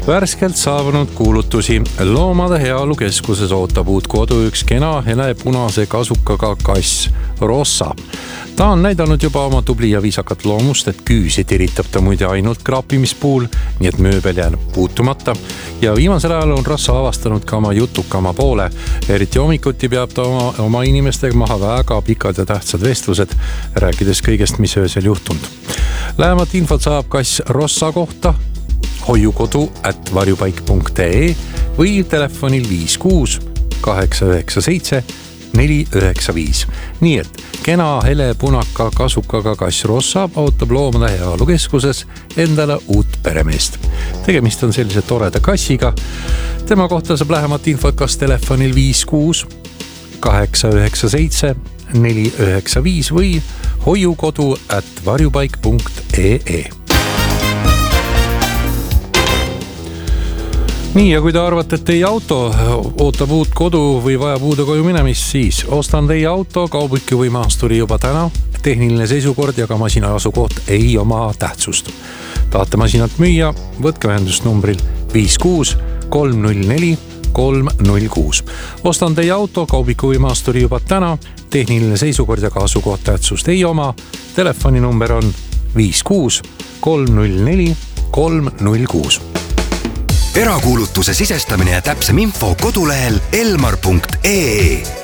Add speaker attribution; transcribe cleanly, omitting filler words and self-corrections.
Speaker 1: Värskelt saabunud kuulutusi. Loomade heaolu keskuses ootab uut kodu üks kena helepunase kasukaga kass Rossa. Ta on näidanud juba oma tubli ja viisakat loomust, et küüsi tiritab ta muide ainult kraapimispuul, nii et mööbel jääb puutumata. Ja viimasel ajal on Rossa avastanud ka oma jutukama poole. Eriti hommikuti peab ta oma inimestega maha väga pikad ja tähtsad vestlused, rääkides kõigest, mis öösel juhtunud. Lähemat infot saab kass Rossa kohta hoiukodu@varjupaik.ee või telefonil 56 897 495. Nii et kena helepunaka kasukaga kass Rossa ootab Loomade heaolu keskuses endale uut peremeest. Tegemist on sellise toreda kassiga. Tema kohta saab lähemat infot kas telefonil 56 897 495 või hoiukodu@varjupaik.ee. Nii, ja kui te arvate, et teie auto ootab uut kodu või vajab uude koju minemist, siis ostan teie auto kaubiki või maasturi juba täna. Tehniline seisukord ja ka masina asukoht ei oma tähtsust. Tahate masinat müüa, võtke ühendust numbril 56 304 306. Ostan teie auto kaubiku või maasturi juba täna. Tehniline seisukord ja ka asukoht tähtsust ei oma. Telefoninumber on 56 304 306.
Speaker 2: Erakuulutuse sisestamine ja täpsem info kodulehel elmar.ee.